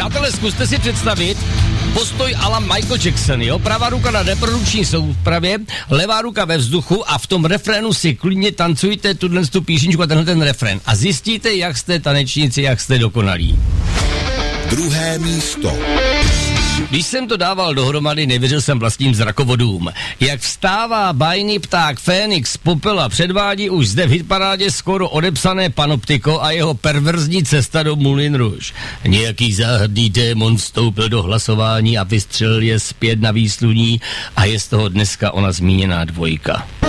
Přátelé, zkuste si představit postoj ala Michael Jackson, jo? Pravá ruka na reprodukční soupravě, levá ruka ve vzduchu a v tom refrénu si klidně tancujte tu píšničku a ten refrén a zjistíte, jak jste tanečníci, jak jste dokonalí. Druhé místo. Když jsem to dával dohromady, nevěřil jsem vlastním zrakovodům. Jak vstává bajný pták Fénix z popela, předvádí už zde v hitparádě skoro odepsané Panoptiko a jeho perverzní cesta do Moulin Rouge. Nějaký záhadný démon vstoupil do hlasování a vystřelil je zpět na výsluní a je z toho dneska ona zmíněná dvojka.